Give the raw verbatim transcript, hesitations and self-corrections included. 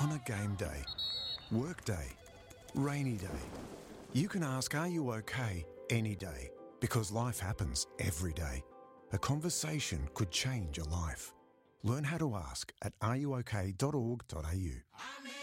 On a game day, work day, rainy day, you can ask, are you okay, any day, because life happens every day. A conversation could change a life. Learn how to ask at are you okay dot org dot a u.